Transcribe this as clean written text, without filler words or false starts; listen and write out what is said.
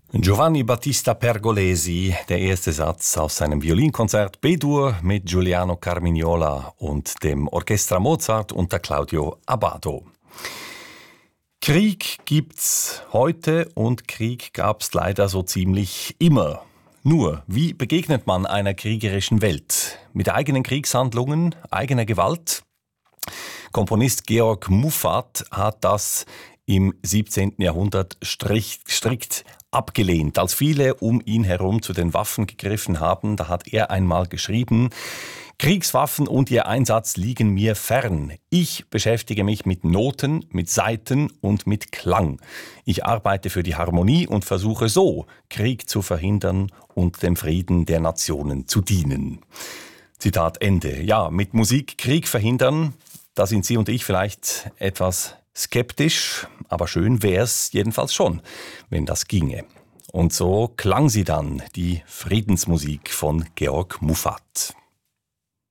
Giovanni Battista Pergolesi, der erste Satz aus seinem Violinkonzert B-Dur mit Giuliano Carmignola und dem Orchestra Mozart unter Claudio Abbado. Krieg gibt's heute und Krieg gab's leider so ziemlich immer. Nur, wie begegnet man einer kriegerischen Welt? Mit eigenen Kriegshandlungen, eigener Gewalt? Komponist Georg Muffat hat das im 17. Jahrhundert strikt abgelehnt. Als viele um ihn herum zu den Waffen gegriffen haben, da hat er einmal geschrieben: Kriegswaffen und ihr Einsatz liegen mir fern. Ich beschäftige mich mit Noten, mit Saiten und mit Klang. Ich arbeite für die Harmonie und versuche so, Krieg zu verhindern und dem Frieden der Nationen zu dienen. Zitat Ende. Ja, mit Musik Krieg verhindern, da sind Sie und ich vielleicht etwas skeptisch, aber schön wär's jedenfalls schon, wenn das ginge. Und so klang sie dann, die Friedensmusik von Georg Muffat.